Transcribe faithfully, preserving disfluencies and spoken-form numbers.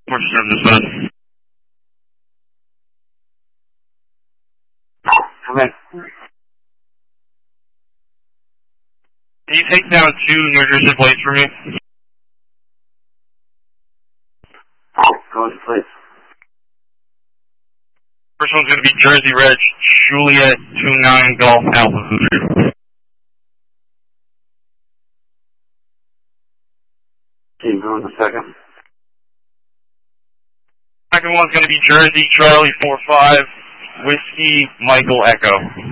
What's your service, son? Come in. Can you take down two New Jersey plates for me? Go into place. First one's going to be Jersey Reg, Juliet two nine Golf Alpha. Keep going a second. Second one's going to be Jersey Charlie four five, Whiskey Michael Echo.